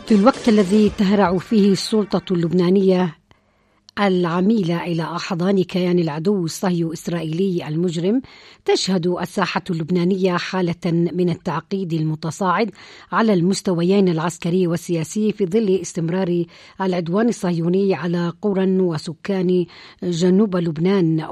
في الوقت الذي تهرع فيه السلطة اللبنانية العميلة إلى أحضان كيان العدو الصهيو-إسرائيلي المجرم، تشهد الساحة اللبنانية حالة من التعقيد المتصاعد على المستويين العسكري والسياسي في ظل استمرار العدوان الصهيوني على قرى وسكان جنوب لبنان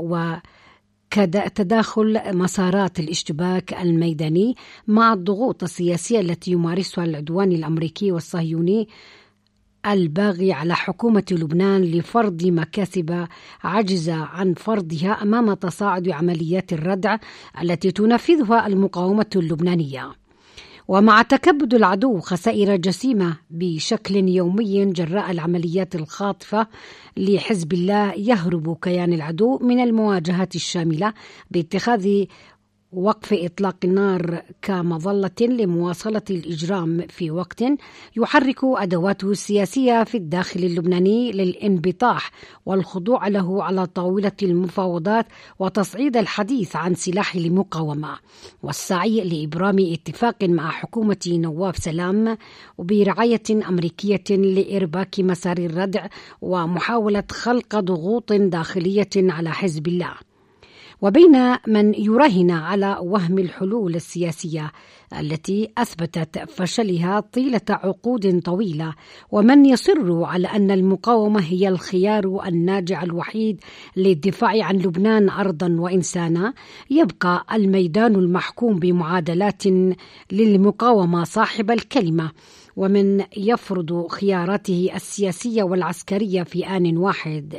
تداخل مسارات الاشتباك الميداني مع الضغوط السياسية التي يمارسها العدوان الأمريكي والصهيوني الباغي على حكومة لبنان لفرض مكاسب عجز عن فرضها أمام تصاعد عمليات الردع التي تنفذها المقاومة اللبنانية. ومع تكبد العدو خسائر جسيمة بشكل يومي جراء العمليات الخاطفة لحزب الله، يهرب كيان العدو من المواجهات الشاملة باتخاذ وقف إطلاق النار كمظلة لمواصلة الإجرام في وقت يحرك أدواته السياسية في الداخل اللبناني للانبطاح والخضوع له على طاولة المفاوضات وتصعيد الحديث عن سلاح المقاومة والسعي لإبرام اتفاق مع حكومة نواف سلام وبرعاية أمريكية لإرباك مسار الردع ومحاولة خلق ضغوط داخلية على حزب الله. وبين من يراهن على وهم الحلول السياسية التي أثبتت فشلها طيلة عقود طويلة، ومن يصر على أن المقاومة هي الخيار الناجع الوحيد للدفاع عن لبنان أرضا وإنسانا، يبقى الميدان المحكوم بمعادلات للمقاومة صاحب الكلمة، ومن يفرض خياراته السياسية والعسكرية في آن واحد،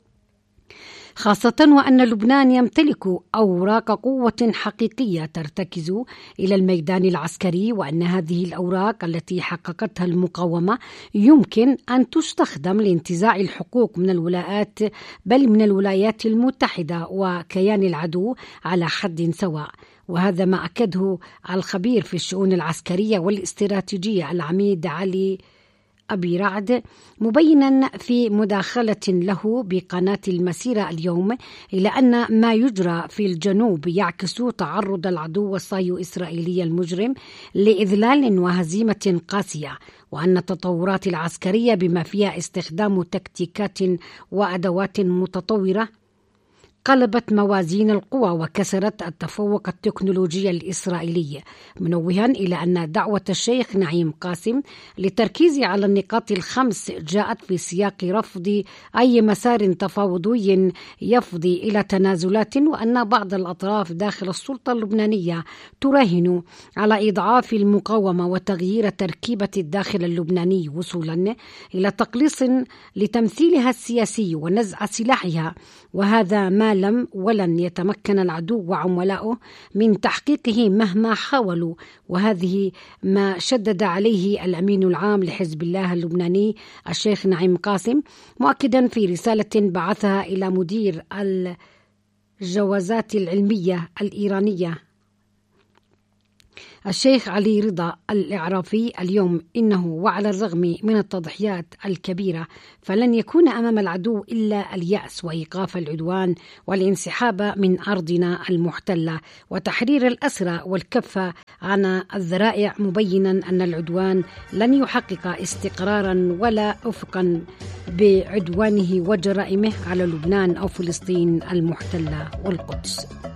خاصة وأن لبنان يمتلك أوراق قوة حقيقية ترتكز إلى الميدان العسكري، وأن هذه الأوراق التي حققتها المقاومة يمكن أن تستخدم لانتزاع الحقوق من الولايات، بل من الولايات المتحدة وكيان العدو على حد سواء. وهذا ما أكده الخبير في الشؤون العسكرية والاستراتيجية العميد علي أبي رعد، مبينا في مداخلة له بقناة المسيرة اليوم إلى أن ما يجرى في الجنوب يعكس تعرض العدو الصهيو-إسرائيلي المجرم لإذلال وهزيمة قاسية، وأن التطورات العسكرية بما فيها استخدام تكتيكات وأدوات متطورة قلبت موازين القوى وكسرت التفوق التكنولوجي الإسرائيلي، منوها إلى أن دعوة الشيخ نعيم قاسم للتركيز على النقاط الخمس جاءت في سياق رفض أي مسار تفاوضي يفضي إلى تنازلات، وأن بعض الأطراف داخل السلطة اللبنانية تراهن على إضعاف المقاومة وتغيير تركيبة الداخل اللبناني وصولا إلى تقليص لتمثيلها السياسي ونزع سلاحها، وهذا ما لم ولن يتمكن العدو وعملائه من تحقيقه مهما حاولوا. وهذه ما شدد عليه الأمين العام لحزب الله اللبناني الشيخ نعيم قاسم، مؤكدا في رسالة بعثها إلى مدير الجوازات العلمية الإيرانية الشيخ علي رضا الإعرافي اليوم إنه وعلى الرغم من التضحيات الكبيرة فلن يكون أمام العدو إلا اليأس وإيقاف العدوان والانسحاب من أرضنا المحتلة وتحرير الأسرى والكف عن الذرائع، مبينا أن العدوان لن يحقق استقرارا ولا أفقا بعدوانه وجرائمه على لبنان أو فلسطين المحتلة والقدس.